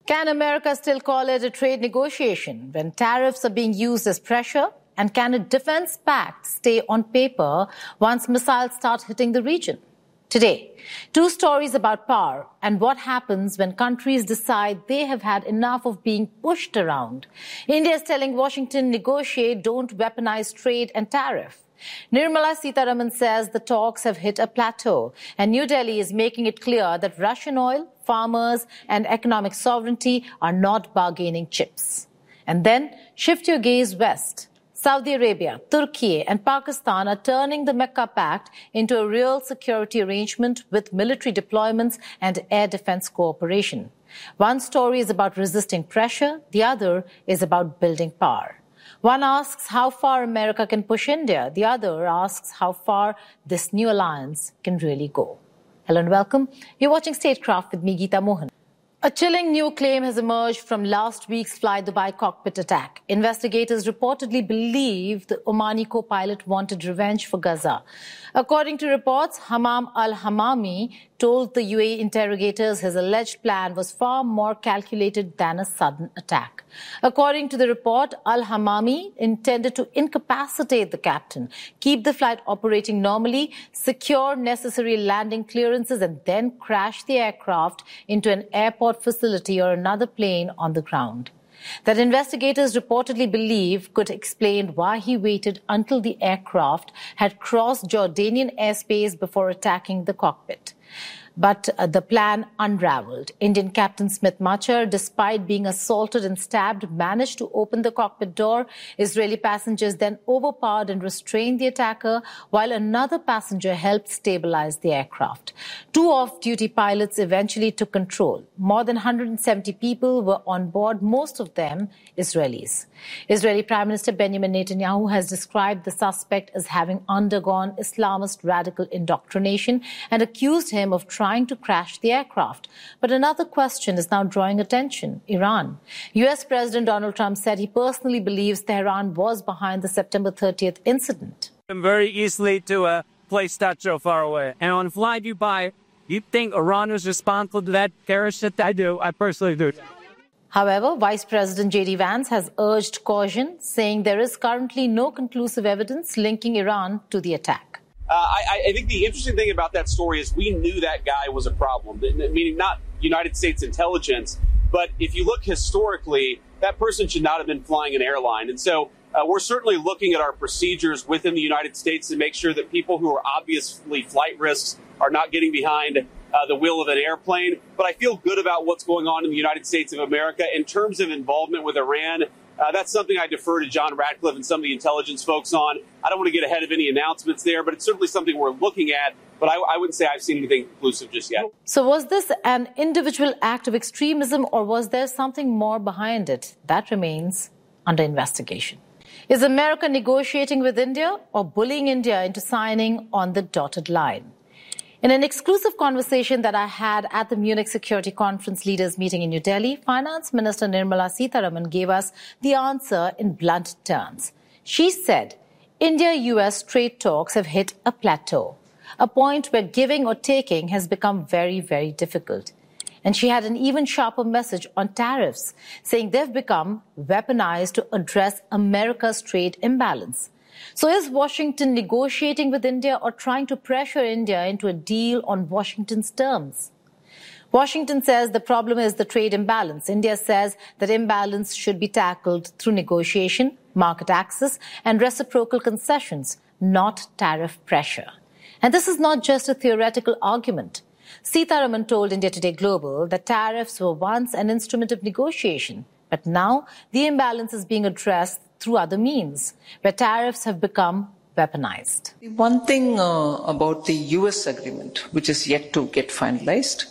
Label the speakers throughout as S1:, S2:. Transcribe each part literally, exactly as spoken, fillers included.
S1: Can America still call it a trade negotiation when tariffs are being used as pressure? And can a defense pact stay on paper once missiles start hitting the region? Today, two stories about power and what happens when countries decide they have had enough of being pushed around. India is telling Washington, negotiate, don't weaponize trade and tariff. Nirmala Sitharaman says the talks have hit a plateau, and New Delhi is making it clear that Russian oil, farmers, and economic sovereignty are not bargaining chips. And then shift your gaze west. Saudi Arabia, Turkey, and Pakistan are turning the Mecca Pact into a real security arrangement with military deployments and air defense cooperation. One story is about resisting pressure, the other is about building power. One asks how far America can push India. The other asks how far this new alliance can really go. Hello and welcome. You're watching Statecraft with me, Geeta Mohan. A chilling new claim has emerged from last week's Fly Dubai cockpit attack. Investigators reportedly believe the Omani co-pilot wanted revenge for Gaza. According to reports, Hammam al-Hammami told the U A E interrogators his alleged plan was far more calculated than a sudden attack. According to the report, al-Hammami intended to incapacitate the captain, keep the flight operating normally, secure necessary landing clearances, and then crash the aircraft into an airport facility or another plane on the ground. That investigators reportedly believe could explain why he waited until the aircraft had crossed Jordanian airspace before attacking the cockpit. But uh, the plan unraveled. Indian Captain Smith Machar, despite being assaulted and stabbed, managed to open the cockpit door. Israeli passengers then overpowered and restrained the attacker, while another passenger helped stabilize the aircraft. Two off-duty pilots eventually took control. More than one hundred seventy people were on board, most of them Israelis. Israeli Prime Minister Benjamin Netanyahu has described the suspect as having undergone Islamist radical indoctrination and accused him of trying trying to crash the aircraft. But another question is now drawing attention: Iran. U S President Donald Trump said he personally believes Tehran was behind the September thirtieth incident.
S2: I'm very easily to a place that so far away. And on Fly Dubai, you think Iran was responsible to that terrorist attack? I do. I personally do.
S1: However, Vice President J D Vance has urged caution, saying there is currently no conclusive evidence linking Iran to the attack.
S3: Uh, I, I think the interesting thing about that story is we knew that guy was a problem, meaning not United States intelligence, but if you look historically, that person should not have been flying an airline. And so uh, we're certainly looking at our procedures within the United States to make sure that people who are obviously flight risks are not getting behind uh, the wheel of an airplane. But I feel good about what's going on in the United States of America in terms of involvement with Iran. Uh, that's something I defer to John Ratcliffe and some of the intelligence folks on. I don't want to get ahead of any announcements there, but it's certainly something we're looking at. But I, I wouldn't say I've seen anything conclusive just yet.
S1: So was this an individual act of extremism, or was there something more behind it? That remains under investigation. Is America negotiating with India or bullying India into signing on the dotted line? In an exclusive conversation that I had at the Munich Security Conference leaders meeting in New Delhi, Finance Minister Nirmala Sitharaman gave us the answer in blunt terms. She said, India U S trade talks have hit a plateau, a point where giving or taking has become very, very difficult. And she had an even sharper message on tariffs, saying they've become weaponized to address America's trade imbalance. So is Washington negotiating with India or trying to pressure India into a deal on Washington's terms? Washington says the problem is the trade imbalance. India says that imbalance should be tackled through negotiation, market access, and reciprocal concessions, not tariff pressure. And this is not just a theoretical argument. Sitharaman told India Today Global that tariffs were once an instrument of negotiation, but now the imbalance is being addressed through other means, where tariffs have become weaponized.
S4: One thing uh, about the U S agreement, which is yet to get finalized,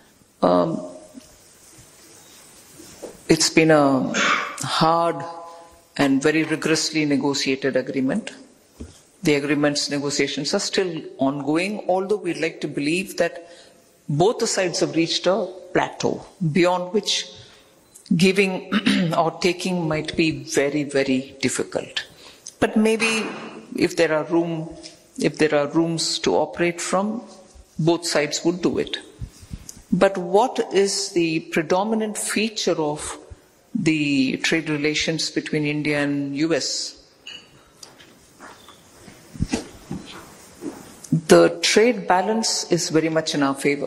S4: um, it's been a hard and very rigorously negotiated agreement. The agreement's negotiations are still ongoing, although we'd like to believe that both the sides have reached a plateau, beyond which giving or taking might be very, very difficult. But maybe if there are room, if there are rooms to operate from, both sides would do it. But what is the predominant feature of the trade relations between India and U S? The trade balance is very much in our favor.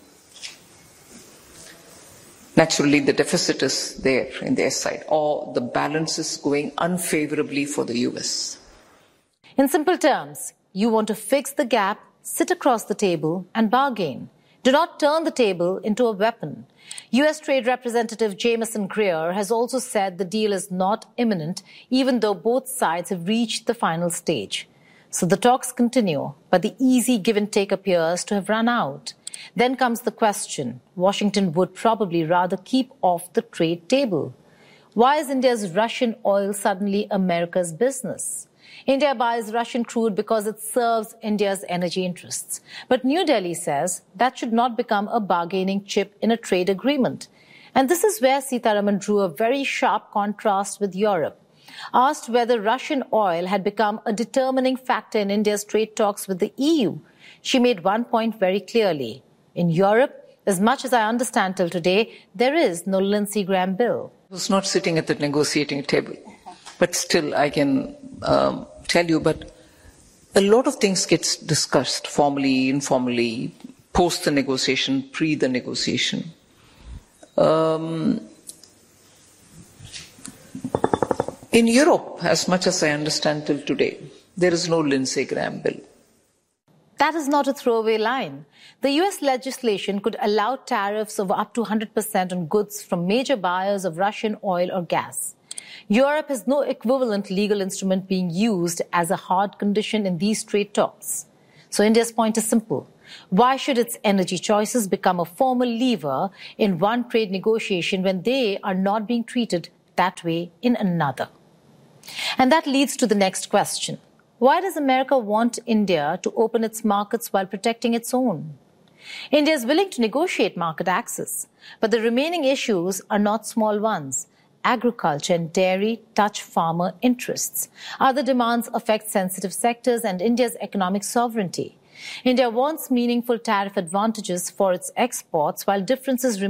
S4: Naturally, the deficit is there in their side, or the balance is going unfavorably for the U S.
S1: In simple terms, you want to fix the gap, sit across the table and bargain. Do not turn the table into a weapon. U S Trade Representative Jamieson Greer has also said the deal is not imminent, even though both sides have reached the final stage. So the talks continue, but the easy give and take appears to have run out. Then comes the question, Washington would probably rather keep off the trade table. Why is India's Russian oil suddenly America's business? India buys Russian crude because it serves India's energy interests. But New Delhi says that should not become a bargaining chip in a trade agreement. And this is where Sitharaman drew a very sharp contrast with Europe. Asked whether Russian oil had become a determining factor in India's trade talks with the E U, she made one point very clearly. In Europe, as much as I understand till today, there is no Lindsey Graham bill.
S4: I was not sitting at the negotiating table, but still I can um, tell you, but a lot of things get discussed formally, informally, post the negotiation, pre the negotiation. Um, in Europe, as much as I understand till today, there is no Lindsey Graham bill.
S1: That is not a throwaway line. The U S legislation could allow tariffs of up to one hundred percent on goods from major buyers of Russian oil or gas. Europe has no equivalent legal instrument being used as a hard condition in these trade talks. So India's point is simple. Why should its energy choices become a formal lever in one trade negotiation when they are not being treated that way in another? And that leads to the next question. Why does America want India to open its markets while protecting its own? India is willing to negotiate market access, but the remaining issues are not small ones. Agriculture and dairy touch farmer interests. Other demands affect sensitive sectors and India's economic sovereignty. India wants meaningful tariff advantages for its exports while differences remain.